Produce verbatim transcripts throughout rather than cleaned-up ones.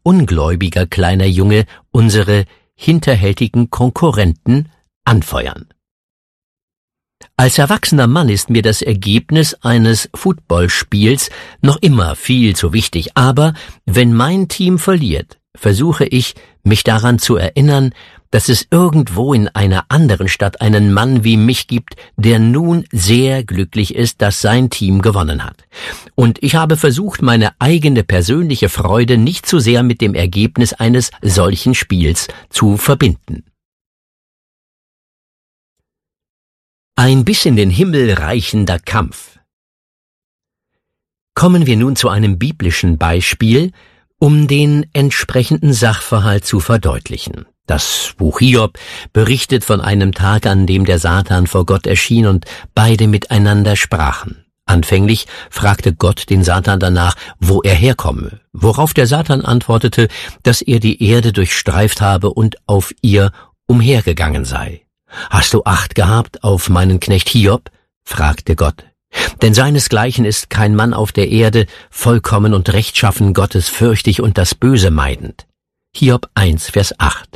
ungläubiger kleiner Junge unsere hinterhältigen Konkurrenten anfeuern. Als erwachsener Mann ist mir das Ergebnis eines Footballspiels noch immer viel zu wichtig, aber wenn mein Team verliert, versuche ich, mich daran zu erinnern, dass es irgendwo in einer anderen Stadt einen Mann wie mich gibt, der nun sehr glücklich ist, dass sein Team gewonnen hat. Und ich habe versucht, meine eigene persönliche Freude nicht zu sehr mit dem Ergebnis eines solchen Spiels zu verbinden. Ein bis in den Himmel reichender Kampf. Kommen wir nun zu einem biblischen Beispiel, um den entsprechenden Sachverhalt zu verdeutlichen. Das Buch Hiob berichtet von einem Tag, an dem der Satan vor Gott erschien und beide miteinander sprachen. Anfänglich fragte Gott den Satan danach, wo er herkomme, worauf der Satan antwortete, dass er die Erde durchstreift habe und auf ihr umhergegangen sei. »Hast du Acht gehabt auf meinen Knecht Hiob?« fragte Gott. »Denn seinesgleichen ist kein Mann auf der Erde, vollkommen und rechtschaffen, Gottes fürchtig und das Böse meidend.« Hiob eins, Vers acht.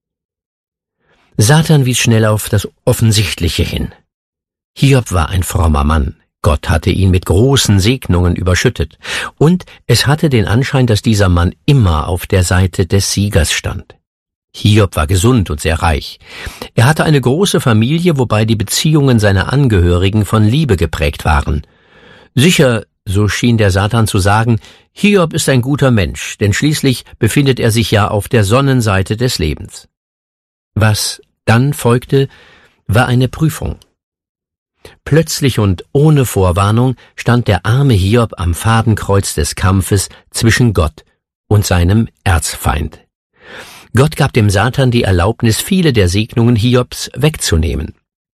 Satan wies schnell auf das Offensichtliche hin. Hiob war ein frommer Mann. Gott hatte ihn mit großen Segnungen überschüttet. Und es hatte den Anschein, dass dieser Mann immer auf der Seite des Siegers stand. Hiob war gesund und sehr reich. Er hatte eine große Familie, wobei die Beziehungen seiner Angehörigen von Liebe geprägt waren. Sicher, so schien der Satan zu sagen, Hiob ist ein guter Mensch, denn schließlich befindet er sich ja auf der Sonnenseite des Lebens. Was dann folgte, war eine Prüfung. Plötzlich und ohne Vorwarnung stand der arme Hiob am Fadenkreuz des Kampfes zwischen Gott und seinem Erzfeind. Gott gab dem Satan die Erlaubnis, viele der Segnungen Hiobs wegzunehmen.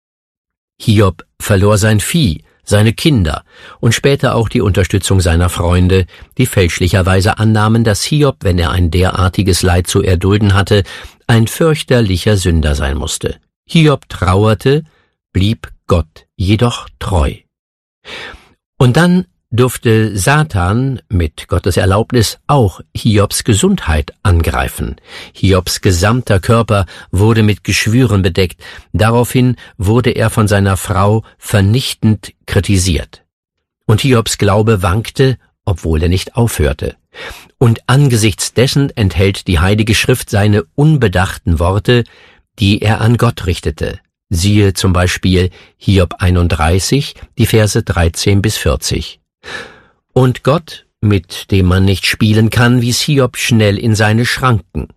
Hiob verlor sein Vieh, seine Kinder und später auch die Unterstützung seiner Freunde, die fälschlicherweise annahmen, dass Hiob, wenn er ein derartiges Leid zu erdulden hatte, ein fürchterlicher Sünder sein musste. Hiob trauerte, blieb Gott jedoch treu. Und dann durfte Satan mit Gottes Erlaubnis auch Hiobs Gesundheit angreifen. Hiobs gesamter Körper wurde mit Geschwüren bedeckt. Daraufhin wurde er von seiner Frau vernichtend kritisiert. Und Hiobs Glaube wankte, obwohl er nicht aufhörte. Und angesichts dessen enthält die Heilige Schrift seine unbedachten Worte, die er an Gott richtete. Siehe zum Beispiel Hiob einunddreißig, die Verse dreizehn bis vierzig. Und Gott, mit dem man nicht spielen kann, wies Hiob schnell in seine Schranken.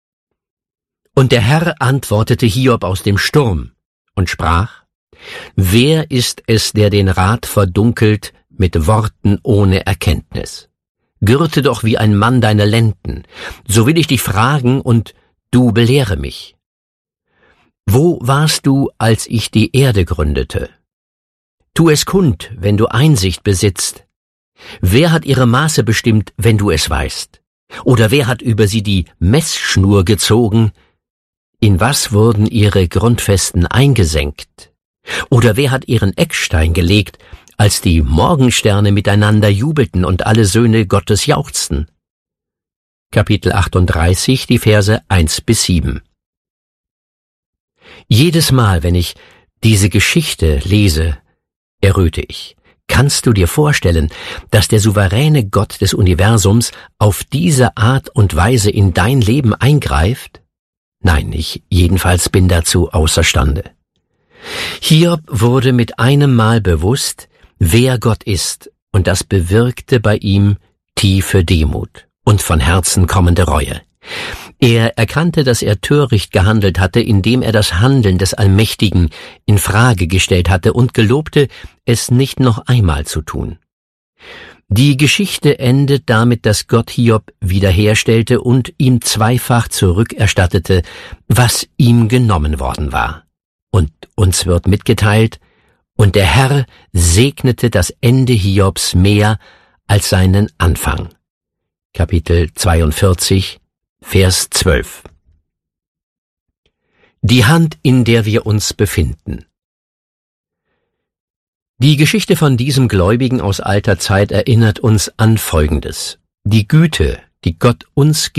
Und der Herr antwortete Hiob aus dem Sturm und sprach: Wer ist es, der den Rat verdunkelt mit Worten ohne Erkenntnis? Gürte doch wie ein Mann deine Lenden, so will ich dich fragen und du belehre mich. Wo warst du, als ich die Erde gründete? Tu es kund, wenn du Einsicht besitzt. Wer hat ihre Maße bestimmt, wenn du es weißt? Oder wer hat über sie die Messschnur gezogen? In was wurden ihre Grundfesten eingesenkt? Oder wer hat ihren Eckstein gelegt, als die Morgensterne miteinander jubelten und alle Söhne Gottes jauchzten? Kapitel achtunddreißig, die Verse eins bis sieben. Jedes Mal, wenn ich diese Geschichte lese, erröte ich. Kannst du dir vorstellen, dass der souveräne Gott des Universums auf diese Art und Weise in dein Leben eingreift? Nein, ich jedenfalls bin dazu außerstande. Hiob wurde mit einem Mal bewusst, wer Gott ist, und das bewirkte bei ihm tiefe Demut und von Herzen kommende Reue. Er erkannte, dass er töricht gehandelt hatte, indem er das Handeln des Allmächtigen in Frage gestellt hatte und gelobte, es nicht noch einmal zu tun. Die Geschichte endet damit, dass Gott Hiob wiederherstellte und ihm zweifach zurückerstattete, was ihm genommen worden war. Und uns wird mitgeteilt, und der Herr segnete das Ende Hiobs mehr als seinen Anfang. Kapitel zweiundvierzig, Vers zwölf. Die Hand, in der wir uns befinden. Die Geschichte von diesem Gläubigen aus alter Zeit erinnert uns an Folgendes: Die Güte, die Gott uns